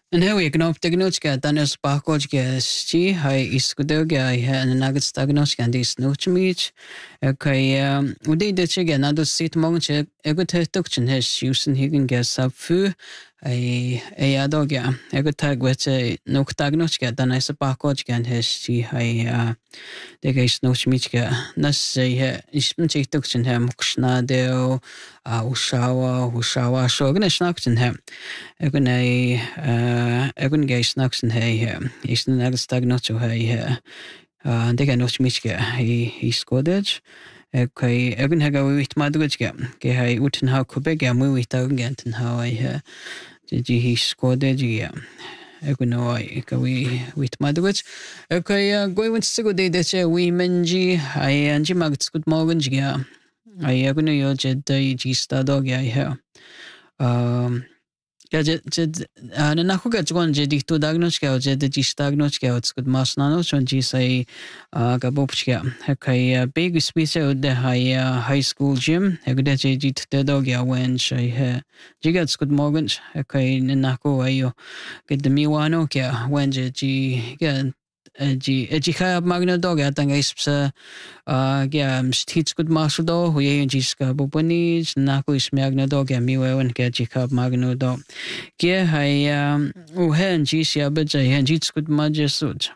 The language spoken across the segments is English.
En heel ik knop technology dan is pakkoje sti hai iskudoge ai en nagets stagnoski and is nuchmich kai udi de chige na do sit monche egot hetukchen hes usen higen ges up fu ai adoge egot tag wet nok tagnoski dan is pakkoje and hes sti hai de geis nuchmichge nas is hetukchen hem kushna deo ushawa shogne snakchen hem egon egon geis naksen hei is na nagets tagnocho hei de ga noch michge I skodej kai egon hega wit madgojge ge hei uten ha kubege mu wit agenten ha ai de hi skodej egon oi ka wit madgoj kai goi went sigo de che we menji ai anji magts good morgen ge ai egon yo je de ji sta dog ai ha ja, na nakuga chgon je dikto diagnostică je de dis diagnostică ot skud masnano chon ji sai ga bopchga kai big speech de high school gym egde je dit de dog ya wen shai he jigat skud morgen kai na nako ayo get de miwano kya wen je ji ga ji kha magna dog atanga ispsa ja stits good masdo hu ye jiska bopani nako is magna dog ya miwe wen ke ji kha magna dog ge hai u hen ji sia be je hen jits good majesut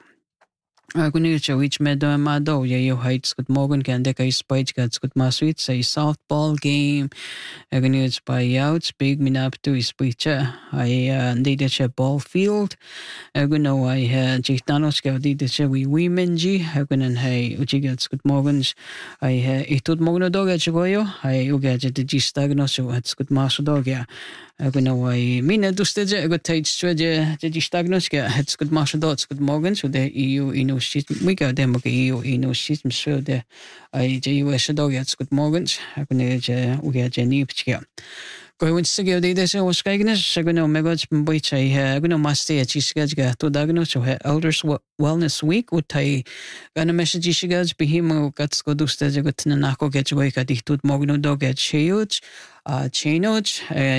Aguni which medo mado ye heights good morgen can de kai spike gats good maswit say softball game aguni by outs big minap to is picha I did a ball field aguno I jitanos ka did a we menji agunan hey uchi gats good morgens I itut mogno doga chigoyo I uga de jistagno so it's good maso doga aguno I mina dusteje agot tage straje de jistagnos ka it's good maso dots good morgens so de eu ino we go dem ook ino system so de I je US dog it's good morgens aguno je uga je nipchia Going to go de so skagnes aguno megos boichai aguno maste chisga to dagno so elders wellness week would tai gonna message shigas behimo gats go dusteje got na nako get way ka dihtut mogno dog get cheuch chenoch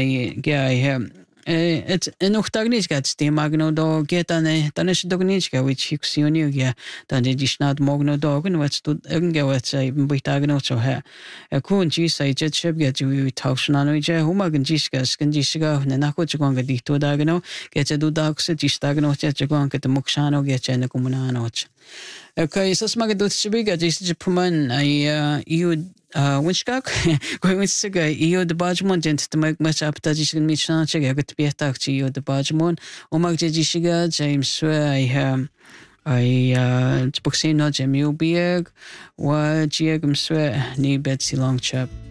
ja it's enough tagnis gats de magno do get ane tanes dognichka which hixioni ja dan de disnad mogno dog and what's to engewet say bitagno so ha kun ji say jet ship get you tausnano je humagen jiska skan jiska na nako chgon get dihto dagno get du dags jistagno chgon get mokshano get chen komunano Okay, so smag do chibiga jis puman I you winchkak going with siga you the bajmon gent to make much up that you meet chan check get be attack to you the bajmon o mag jishiga James I boxing no jemu bieg wa jiegum swe ni bet si long chap